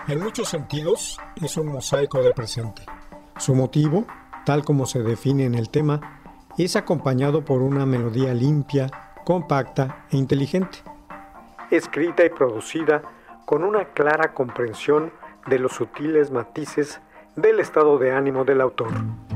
En muchos sentidos, es un mosaico del presente. Su motivo, tal como se define en el tema, es acompañado por una melodía limpia, compacta e inteligente, escrita y producida con una clara comprensión de los sutiles matices del estado de ánimo del autor.